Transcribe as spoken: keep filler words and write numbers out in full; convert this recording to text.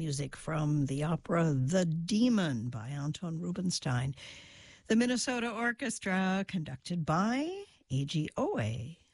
music from the opera The Demon by Anton Rubinstein. The Minnesota Orchestra, conducted by A G Owe,